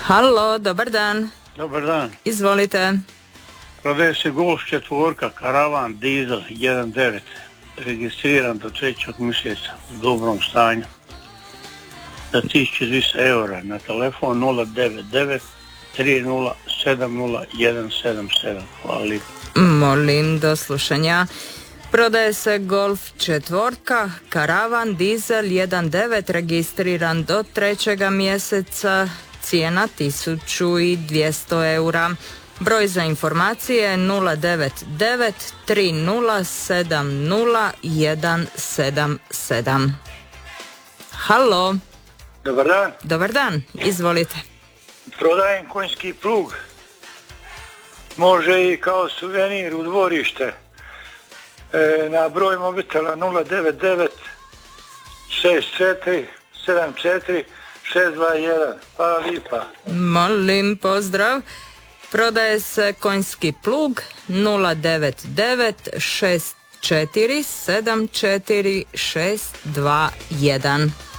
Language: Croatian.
Halo, dobar dan. Dobar dan. Izvolite. Prodaje se Golf 4, karavan, dizel 1.9, registriran do 3. mjeseca u dobrom stanju. Za 1200 eura na telefon 099 3070 177. Hvala lijepo. Molim, do slušanja. Prodaje se Golf 4, karavan, dizel 1.9, registriran do 3. mjeseca, cijena 1200 eura. Broj za informacije 099 3070 177. Halo. Dobar dan. Dobar dan, izvolite. Prodajem konjski plug. Može i kao suvenir u dvorište. Na broj mobitela 099 64 74 621. Hvala lijepa. Molim, pozdrav. Prodaje se konjski plug 099 64 74 621.